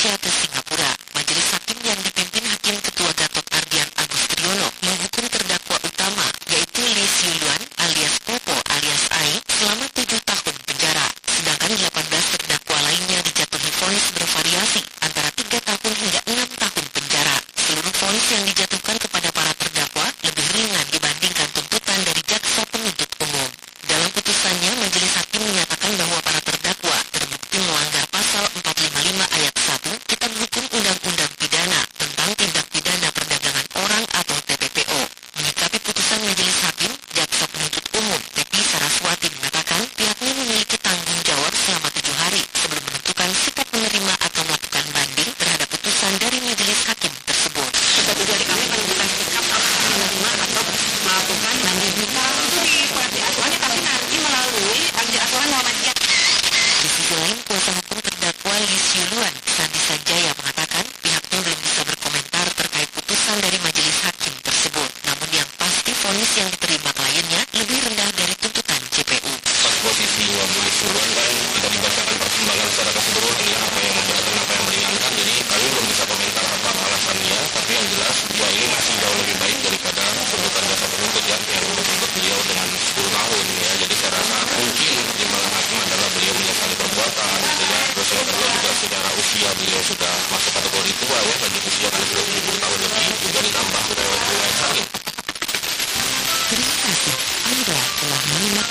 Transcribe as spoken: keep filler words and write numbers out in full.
Indonesia ke Singapura. Majelis hakim yang dipimpin Hakim Ketua Gatot Ardian Agus Triyono menghukum terdakwa utama, yaitu Lee Siew Luan alias Popo alias Ai, selama tujuh tahun penjara. Sedangkan delapan belas terdakwa lainnya dijatuhi vonis bervariasi antara tiga tahun hingga enam tahun penjara. Seluruh vonis yang dijatuhkan kepada para terdakwa lebih ringan dibandingkan tuntutan dari jaksa penuntut umum. Dalam putusannya, majelis hakim menyatakan bahwa para terdakwa terbukti melanggar pasal empat ratus lima puluh lima ayat satu Kitab Hukum Undang-Undang Pidana tentang tindak pidana perdagangan orang atau T P P O. Menyikapi putusan majelis hakim, jaksa penuntut umum Tepi Saraswati mengatakan pihaknya memiliki tanggung jawab selama tujuh hari sebelum menentukan sikap menerima atau melakukan banding terhadap putusan dari majelis hakim tersebut. Sudah tujuh hari kami menentukan sikap menerima atau melakukan banding. Itu di Panti Asuhan, tapi nanti melalui Panti Asuhan Muhammadiyah. Di sisi lain, kuasa hukum terdakwa Lee Siew Luan, Sandi Sanjaya, mengatakan pihaknya belum bisa berkomentar terkait putusan dari majelis hakim tersebut. Namun yang pasti vonis yang diterima kliennya lebih rendah dari tuntutan J P U. Pas posisinya Lee Siew Luan kan tidak dibacakan pertimbangan secara keseluruhan ya, apa yang memberatkan, apa yang meringankan. Jadi kami belum bisa komentar apa alasannya, tapi yang jelas ya ini masih jauh lebih baik daripada tuntutan jasa penuntut ya, yang menuntut beliau dengan sepuluh tahun ya. Jadi saya rasa mungkin pertimbangan hakim adalah beliau menyesali perbuatan gitu ya. Terus yang kedua juga secara usia beliau sudah masuk kategori tua ya, bagi usia kan sudah